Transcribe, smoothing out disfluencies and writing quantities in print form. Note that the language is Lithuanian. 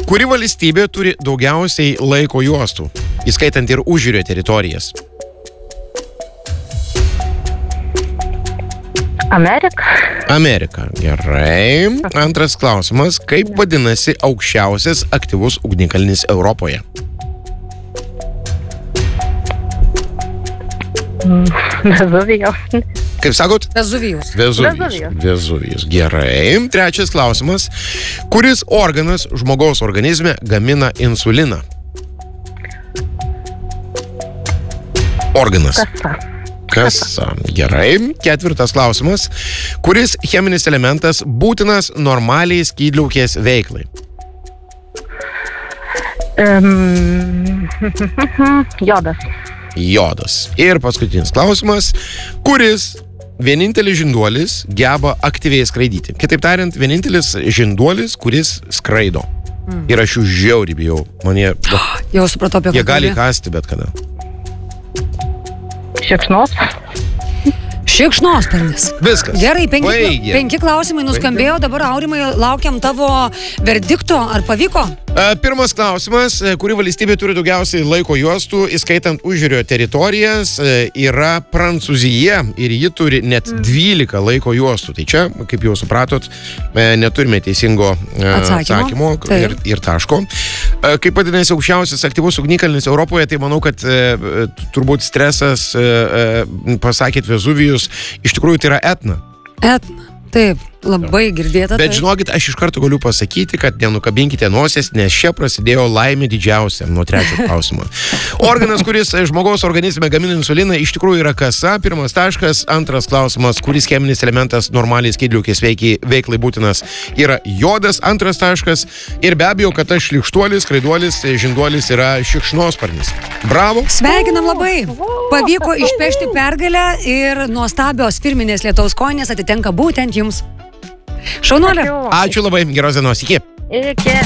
Kuri valstybė turi daugiausiai laiko juostų, įskaitant ir užjūrio teritorijas? Amerika. Gerai. Antras klausimas. Kaip vadinasi aukščiausias aktyvus ugnikalnis Europoje? Vezuvijus. Kaip sakot? Vezuvijus. Vezuvijus. Gerai. Trečias klausimas. Kuris organas žmogaus organizme gamina insuliną? Organas. Kasa. Gerai. Ketvirtas klausimas. Kuris cheminis elementas būtinas normaliai skydliaukės veiklai? Jodas. Ir paskutinis klausimas. Kuris vienintelis žinduolis geba aktyviai skraidyti? Kitaip tariant, vienintelis žinduolis, kuris skraido. Ir aš jų žiauriai bijau. Man jie Jau supratau apie jie gali kasti bet kada. Šikšnosparnis. Viskas. Gerai, Baigėm. 5 klausimai nuskambėjo, dabar Aurimai laukiam tavo verdikto, ar pavyko? Pirmas klausimas, kuri valstybė turi daugiausiai laiko juostų, įskaitant užjūrio teritorijas, yra Prancūzija ir ji turi net 12 laiko juostų. Tai čia, kaip jau supratot, neturime teisingo atsakymo ir taško. Kaip vadinasi aukščiausias aktyvus ugnikalnis Europoje, tai manau, kad turbūt stresas, pasakėt Vezuvijus, iš tikrųjų tai yra Etna. Etna, taip. Labai girdėta. Bet žinokit, aš iš karto galiu pasakyti, kad nenukabinkite nosies, nes čia prasidėjo laimė didžiausia nuo trečio klausimo. Organas, kuris žmogaus organizme gamina insuliną, iš tikrųjų yra kasa. Pirmas taškas. Antras klausimas, kuris cheminis elementas normaliai skydliaukės veiklai būtinas, yra jodas. Antras taškas. Ir be abejo, kad tas šlikštuolis, skraiduolis, žinduolis yra šikšnosparnis. Bravo. Sveikinam labai. Pavyko išpešti pergalę ir nuostabios firminės Lietaus kojinės atitenka būtent jums. Šaunuolė. Ačiū labai, geros dienos, iki.